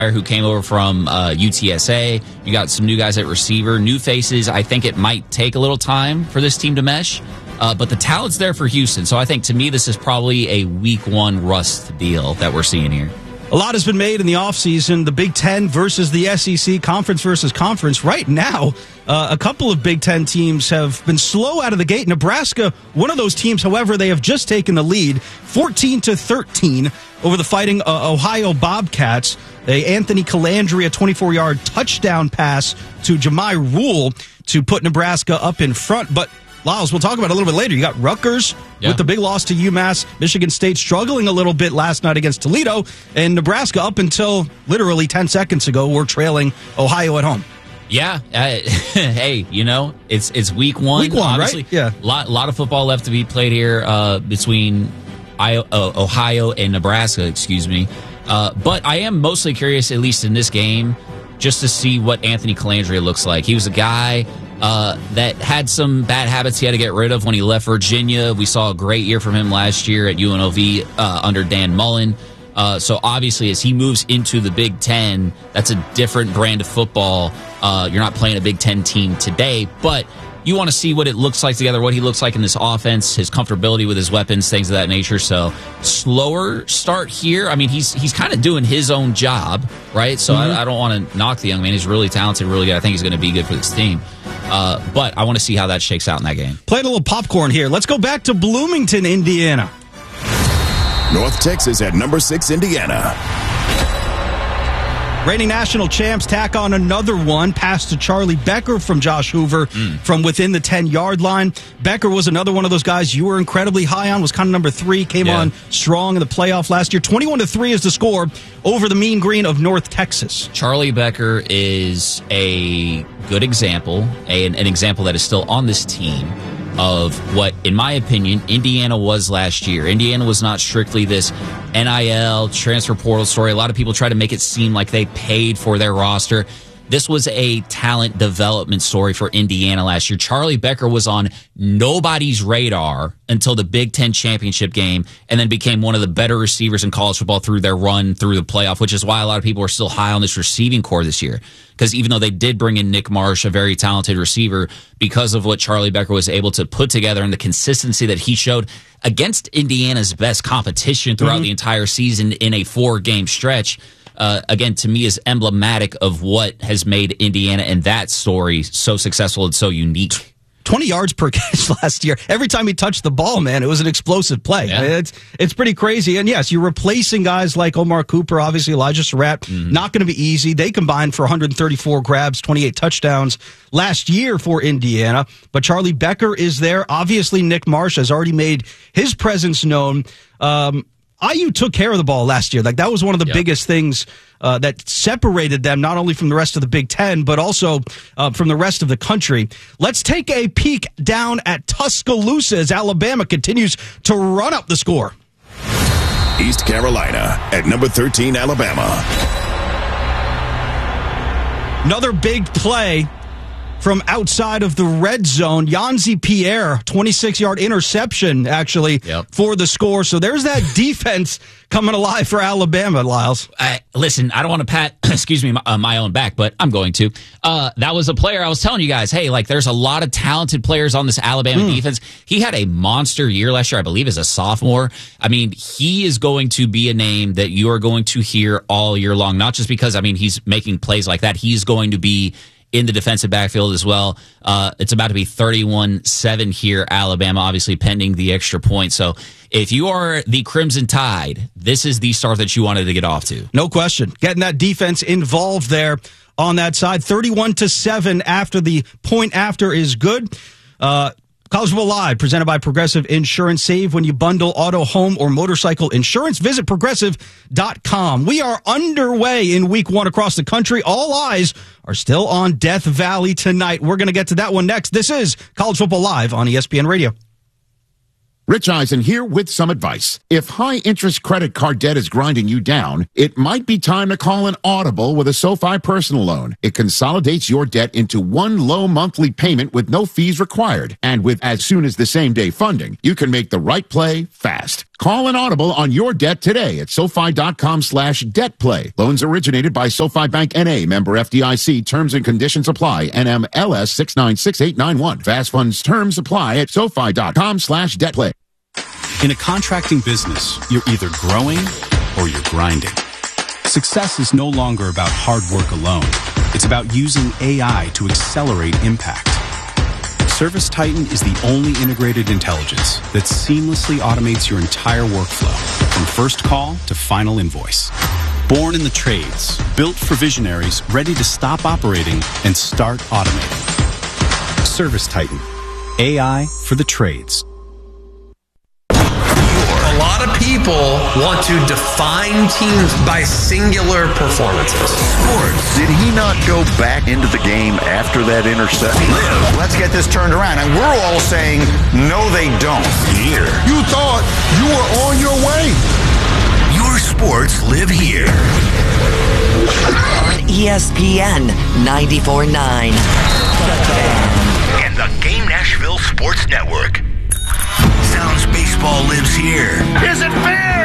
who came over from UTSA. You got some new guys at receiver, new faces. I think it might take a little time for this team to mesh, but the talent's there for Houston. So I think, to me, this is probably a week one rust deal that we're seeing here. A lot has been made in the offseason, the Big Ten versus the SEC, conference versus conference. Right now, a couple of Big Ten teams have been slow out of the gate. Nebraska, one of those teams, however, they have just taken the lead, 14-13 over the Fighting Ohio Bobcats. Anthony Calandria, 24-yard touchdown pass to Jahmai Rule to put Nebraska up in front. But Lyles, we'll talk about it a little bit later. You got Rutgers with the big loss to UMass. Michigan State struggling a little bit last night against Toledo. And Nebraska, up until literally 10 seconds ago, were trailing Ohio at home. Yeah. Hey, it's week one. Week one, obviously, right? Yeah. Lot of football left to be played here between Ohio and Nebraska, excuse me. But I am mostly curious, at least in this game, just to see what Anthony Calandria looks like. He was a guy that had some bad habits he had to get rid of when he left Virginia. We saw a great year from him last year at UNLV under Dan Mullen. So obviously, as he moves into the Big Ten, that's a different brand of football. You're not playing a Big Ten team today, but you want to see what it looks like together, what he looks like in this offense, his comfortability with his weapons, things of that nature. So slower start here. I mean, he's kind of doing his own job, right? So I don't want to knock the young man. He's really talented, really good. I think he's going to be good for this team. But I want to see how that shakes out in that game. Playing a little popcorn here. Let's go back to Bloomington, Indiana. North Texas at number 6, Indiana. Reigning national champs tack on another one. Pass to Charlie Becker from Josh Hoover from within the 10-yard line. Becker was another one of those guys you were incredibly high on, was kind of number 3, came on strong in the playoff last year. 21-3 is the score over the Mean Green of North Texas. Charlie Becker is a good example, an example that is still on this team of what, in my opinion, Indiana was last year. Indiana was not strictly this NIL transfer portal story. A lot of people try to make it seem like they paid for their roster. This was a talent development story for Indiana last year. Charlie Becker was on nobody's radar until the Big Ten championship game, and then became one of the better receivers in college football through their run through the playoff, which is why a lot of people are still high on this receiving core this year. Because even though they did bring in Nick Marsh, a very talented receiver, because of what Charlie Becker was able to put together and the consistency that he showed against Indiana's best competition throughout the entire season in a 4-game stretch, again, to me, is emblematic of what has made Indiana and that story so successful and so unique. 20 yards per catch last year. Every time he touched the ball, man, it was an explosive play. Yeah. I mean, it's pretty crazy. And yes, you're replacing guys like Omar Cooper, obviously Elijah Surratt. Not going to be easy. They combined for 134 grabs, 28 touchdowns last year for Indiana. But Charlie Becker is there. Obviously, Nick Marsh has already made his presence known. IU took care of the ball last year. Like, that was one of the biggest things that separated them, not only from the rest of the Big Ten, but also from the rest of the country. Let's take a peek down at Tuscaloosa as Alabama continues to run up the score. East Carolina at number 13, Alabama. Another big play from outside of the red zone. Yanzi Pierre, 26-yard interception, actually, for the score. So there's that defense coming alive for Alabama, Lyles. Listen, I don't want to pat, my own back, but I'm going to. That was a player I was telling you guys, hey, like, there's a lot of talented players on this Alabama defense. He had a monster year last year, I believe, as a sophomore. I mean, he is going to be a name that you are going to hear all year long, not just because, I mean, he's making plays like that. He's going to be in the defensive backfield as well. It's about to be 31-7 here, Alabama, obviously pending the extra point. So if you are the Crimson Tide, this is the start that you wanted to get off to. No question. Getting that defense involved there on that side. 31-7 after the point after is good. College Football Live, presented by Progressive Insurance. Save when you bundle auto, home, or motorcycle insurance. Visit Progressive.com. We are underway in week 1 across the country. All eyes are still on Death Valley tonight. We're going to get to that one next. This is College Football Live on ESPN Radio. Rich Eisen here with some advice. If high-interest credit card debt is grinding you down, it might be time to call an Audible with a SoFi personal loan. It consolidates your debt into one low monthly payment with no fees required. And with as soon as the same day funding, you can make the right play fast. Call an audible on your debt today at SoFi.com/debt-play. Loans originated by SoFi Bank N.A., member FDIC. Terms and conditions apply. NMLS 696891. Fast funds terms apply at SoFi.com/debt-play. In a contracting business, you're either growing or you're grinding. Success is no longer about hard work alone. It's about using AI to accelerate impact. ServiceTitan is the only integrated intelligence that seamlessly automates your entire workflow, from first call to final invoice. Born in the trades, built for visionaries ready to stop operating and start automating. ServiceTitan, AI for the trades. A lot of people want to define teams by singular performances. Sports. Did he not go back into the game after that interception? Let's get this turned around. And we're all saying, no, they don't. Here. You thought you were on your way. Your sports live here. On ESPN 94.9. And the Game Nashville Sports Network. Sounds baseball lives here. Is it fair?